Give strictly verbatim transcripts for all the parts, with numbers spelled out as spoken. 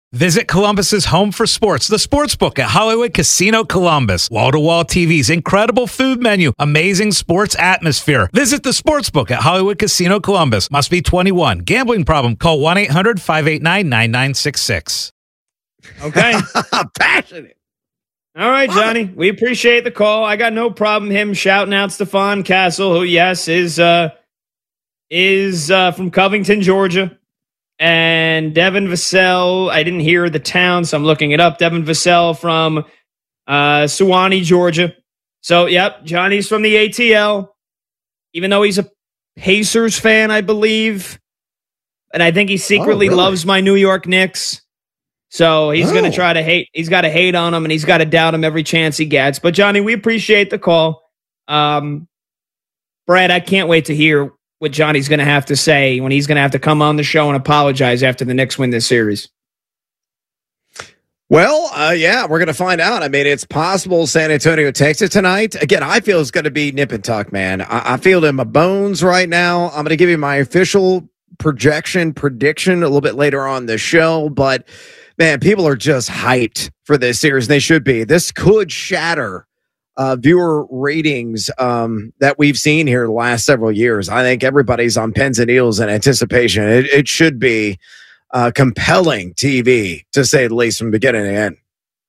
Visit Columbus's home for sports, the Sportsbook at Hollywood Casino Columbus. Wall-to-wall T Vs, incredible food menu, amazing sports atmosphere. Visit the Sportsbook at Hollywood Casino Columbus. Must be twenty-one. Gambling problem? Call one eight hundred five eight nine nine nine six six. Okay. Passionate. All right, Johnny. We appreciate the call. I got no problem him shouting out Stephon Castle, who, yes, is uh, is uh, from Covington, Georgia. And Devin Vassell, I didn't hear the town, so I'm looking it up. Devin Vassell from uh, Suwanee, Georgia. So, yep, Johnny's from the A T L, even though he's a Pacers fan, I believe. And I think he secretly oh, really? loves my New York Knicks. So he's oh. going to try to hate. He's got to hate on him, and he's got to doubt him every chance he gets. But, Johnny, we appreciate the call. Um, Brad, I can't wait to hear what Johnny's going to have to say when he's going to have to come on the show and apologize after the Knicks win this series. Well, uh, yeah, we're going to find out. I mean, it's possible San Antonio takes it tonight. Again, I feel it's going to be nip and tuck, man. I, I feel it in my bones right now. I'm going to give you my official projection, prediction a little bit later on the show. But, man, people are just hyped for this series. They should be. This could shatter Uh, viewer ratings um, that we've seen here the last several years. I think everybody's on pins and needles in anticipation. It, it should be uh, compelling T V, to say the least, from beginning to end.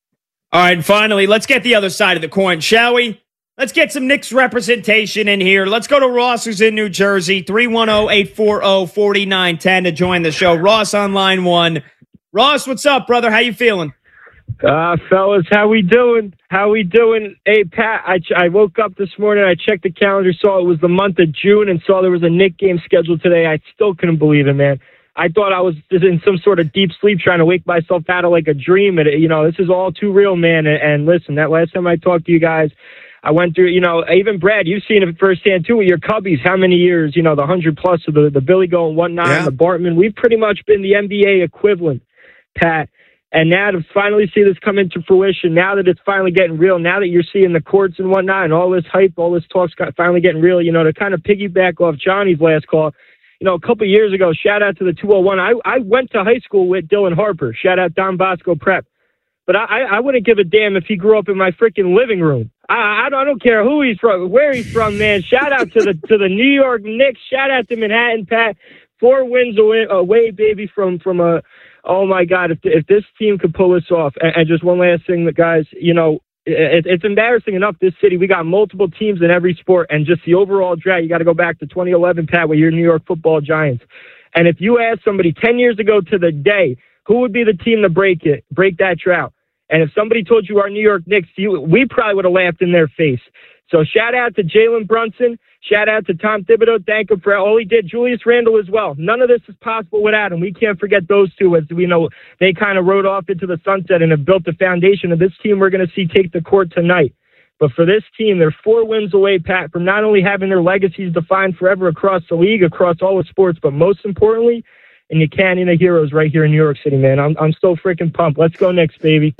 All right, finally, let's get the other side of the coin, shall we? Let's get some Knicks representation in here. Let's go to Ross, who's in New Jersey, three one zero, eight four zero, four nine one zero to join the show. Ross on line one. Ross, what's up, brother? How you feeling? Uh, fellas, how we doing? How we doing? Hey, Pat, I, ch- I woke up this morning, I checked the calendar, saw it was the month of June, and saw there was a Knick game scheduled today. I still couldn't believe it, man. I thought I was just in some sort of deep sleep trying to wake myself out of like a dream. And, you know, this is all too real, man. And, and listen, that last time I talked to you guys, I went through, you know, even Brad, you've seen it firsthand too with your Cubbies. How many years, you know, the one hundred plus of the, the Billy Goat and whatnot, yeah. and the Bartman. We've pretty much been the N B A equivalent, Pat. And now to finally see this come into fruition, now that it's finally getting real, now that you're seeing the courts and whatnot, and all this hype, all this talk's got finally getting real, you know, to kind of piggyback off Johnny's last call, you know, a couple of years ago, shout out to the two oh one. I, I went to high school with Dylan Harper. Shout out Don Bosco Prep. But I, I wouldn't give a damn if he grew up in my freaking living room. I, I, don't, I don't care who he's from, where he's from, man. Shout out to the to the New York Knicks. Shout out to Manhattan, Pat. Four wins away, away baby, from from a. Oh, my God, if if this team could pull this off. And, and just one last thing, that guys, you know, it, it's embarrassing enough, this city. We got multiple teams in every sport, and just the overall draft, you got to go back to twenty eleven, Pat, with your New York Football Giants. And if you ask somebody ten years ago to the day, who would be the team to break it, break that drought? And if somebody told you our New York Knicks, you, we probably would have laughed in their face. So shout out to Jalen Brunson. Shout out to Tom Thibodeau. Thank him for all he did. Julius Randle as well. None of this is possible without him. We can't forget those two, as we know they kind of rode off into the sunset and have built the foundation of this team we're going to see take the court tonight. But for this team, they're four wins away, Pat, from not only having their legacies defined forever across the league, across all the sports, but most importantly, in the Canyon of Heroes right here in New York City, man. I'm I'm so freaking pumped. Let's go Knicks, baby.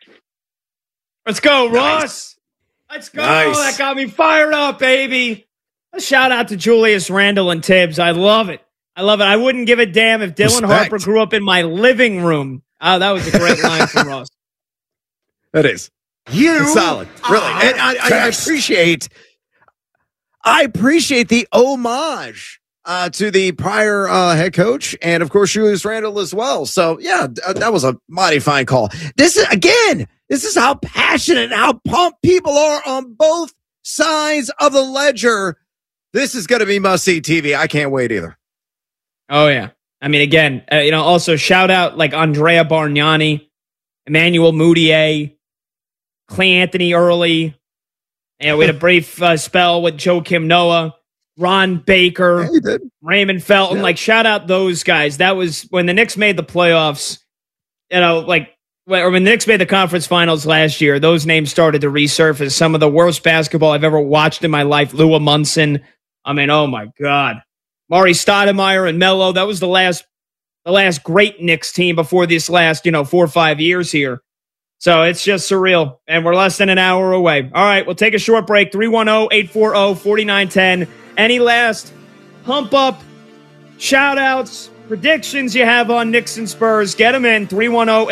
Let's go, Nice. Ross. Let's go. Nice. That got me fired up, baby. A shout out to Julius Randle and Tibbs. I love it. I love it. I wouldn't give a damn if Dylan Respect. Harper grew up in my living room. Oh, that was a great line from Ross. That is. You It's solid. Really. And I, I, I appreciate I appreciate the homage uh, to the prior uh, head coach and, of course, Julius Randle as well. So, yeah, th- that was a mighty fine call. This is, again, this is how passionate and how pumped people are on both sides of the ledger. This is going to be must-see T V. I can't wait either. Oh, yeah. I mean, again, uh, you know, also shout out like Andrea Bargnani, Emmanuel Mudiay, Clay Anthony Early. And we had a brief uh, spell with Joakim Noah, Ron Baker, Yeah, Raymond Felton. Yeah. Like, shout out those guys. That was when the Knicks made the playoffs. You know, like, or when the Knicks made the conference finals last year, those names started to resurface. Some of the worst basketball I've ever watched in my life. Lua Munson. I mean, oh my God. Maury Stoudemire and Melo. That was the last, the last great Knicks team before this last, you know, four or five years here. So it's just surreal. And we're less than an hour away. All right, we'll take a short break. three one zero, eight four zero, four nine one zero. Any last pump up, shout outs, predictions you have on Knicks and Spurs? Get them in. three one zero, eight four zero,